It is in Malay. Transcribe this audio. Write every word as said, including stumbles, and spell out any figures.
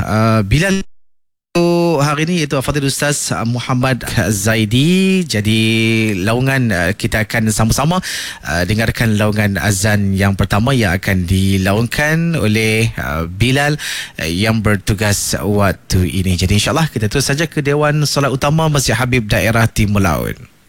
uh, Bilal hari ini, iaitu Fadil Ustaz Muhammad Zaidi. Jadi laungan uh, kita akan sama-sama uh, dengarkan laungan azan yang pertama yang akan dilaungkan oleh uh, Bilal uh, yang bertugas waktu ini. Jadi insyaAllah kita terus saja ke Dewan Solat Utama Masjid Habib Daerah Timur Laut.